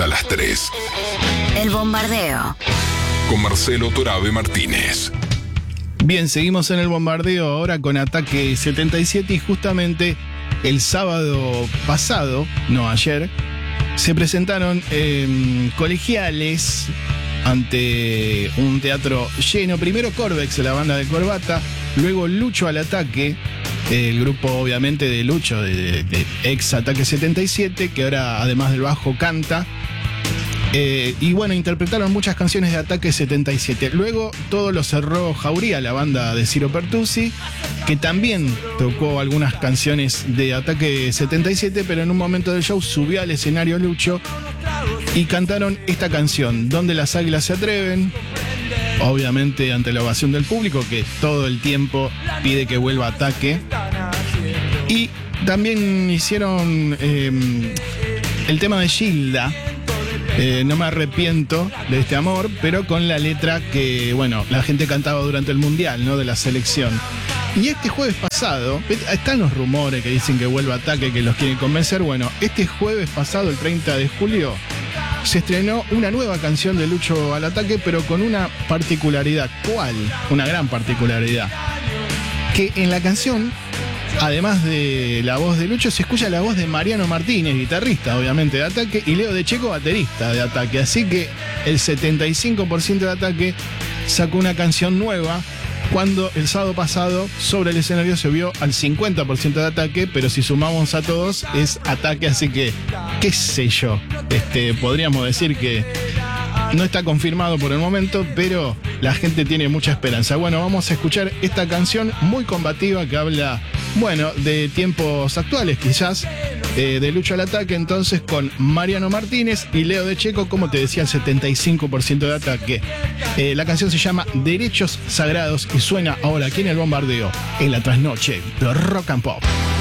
las 3. El Bombardeo. Con Marcelo Torabe Martínez. Bien, seguimos en el bombardeo ahora con Ataque 77 y justamente el sábado pasado, no ayer, se presentaron colegiales ante un teatro lleno. Primero Corvex, la banda de Corbata, luego Lucho al Ataque, el grupo obviamente de Lucho, de ex Ataque 77, que ahora además del bajo canta. Y bueno, interpretaron muchas canciones de Ataque 77. Luego todo lo cerró Jauría, la banda de Ciro Pertusi, que también tocó algunas canciones de Ataque 77, pero en un momento del show subió al escenario Lucho y cantaron esta canción, Donde las águilas se atreven, obviamente ante la ovación del público, que todo el tiempo pide que vuelva Ataque. Y también hicieron el tema de Gilda, No me arrepiento de este amor, pero con la letra que, bueno, la gente cantaba durante el Mundial, ¿no?, de la selección. Y este jueves pasado, están los rumores que dicen que vuelve Ataque, que los quieren convencer. Bueno, este jueves pasado, el 30 de julio, se estrenó una nueva canción de Lucho al Ataque, pero con una particularidad. ¿Cuál? Una gran particularidad. Que en la canción, además de la voz de Lucho, se escucha la voz de Mariano Martínez, guitarrista obviamente de Ataque, y Leo de Checo, baterista de Ataque. Así que el 75% de Ataque sacó una canción nueva, cuando el sábado pasado sobre el escenario se vio al 50% de Ataque, pero si sumamos a todos es Ataque, así que, qué sé yo, podríamos decir que no está confirmado por el momento, pero la gente tiene mucha esperanza. Bueno, vamos a escuchar esta canción muy combativa que habla, bueno, de tiempos actuales quizás, de Lucho al Ataque, entonces con Mariano Martínez y Leo de Checo, como te decía, el 75% de Ataque. La canción se llama Derechos Sagrados y suena ahora aquí en el bombardeo, en la trasnoche de Rock and Pop.